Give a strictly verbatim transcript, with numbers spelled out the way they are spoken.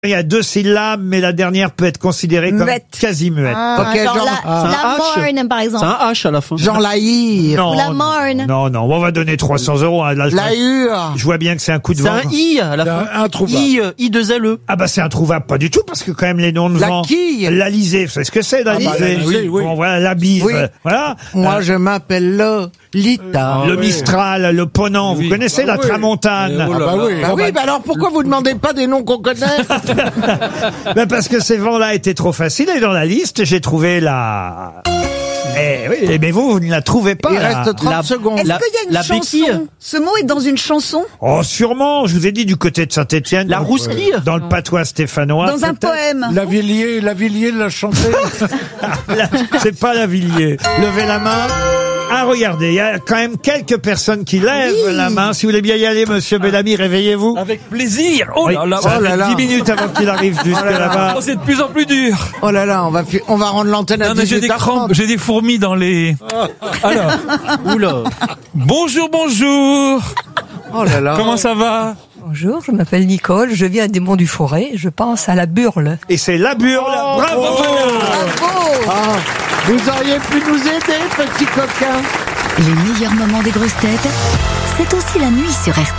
Il y a deux syllabes, mais la dernière peut être considérée comme Muette. quasi muette. Ah, Ok, genre genre- la, ah, la un H. morne, par C'est exemple. un H à la fin. Genre la hire, Non, la non, morne. non, non, on va donner trois cents euros. Hein, là, je, la vois, hure. je vois bien que c'est un coup de C'est vent. un I à la fin. Un- introuvable. I, euh, I deux L E. Ah bah c'est introuvable, pas du tout, parce que quand même les noms de La vent. quille. L'Alizé, vous savez ce que c'est, l'Alizé? bah, l'Alizé, oui. Bon, voilà, la bise, Oui. euh, voilà. Moi, Euh, je m'appelle Lolita. le oui. Mistral, le Ponant, vous Oui. connaissez Ah la oui. Tramontane? Ah bah oui. Bah oui, bah alors pourquoi vous demandez pas des noms qu'on connaît? Ben parce que ces vents-là étaient trop faciles et dans la liste, j'ai trouvé la... Eh oui, mais vous, vous ne la trouvez pas. Il la- reste trente la- secondes. Est-ce La- qu'il y a une la chanson? béquille. Ce mot est dans une chanson? Oh, sûrement, je vous ai dit du côté de Saint-Étienne. La dans- rousquille. Dans le patois stéphanois. Dans un peut-être. poème? La Villiers, la Villiers l'a chanté. La- C'est pas la Villiers. Levez la main. Ah, regardez, il y a quand même quelques personnes qui lèvent Oui. la main. Si vous voulez bien y aller, monsieur Bellamy, réveillez-vous. Avec plaisir. Oh là là. Ça Oh là fait là. dix minutes avant qu'il arrive jusque là-bas. Oh, c'est de plus en plus dur. Oh là là, on va, fi- on va rendre l'antenne à Non, mais j'ai des dix-huit heures trente. crampes, j'ai des fourmis dans les. Alors, Oula. bonjour, bonjour. Oh là là. Comment ça va? Bonjour, je m'appelle Nicole, je viens des Monts du Forêt, je pense à la Burle. Et c'est la burle. Bravo, Fana. Bravo! Ah, vous auriez pu nous aider, petit coquin. Les meilleurs moments des grosses têtes, c'est aussi la nuit sur R T L.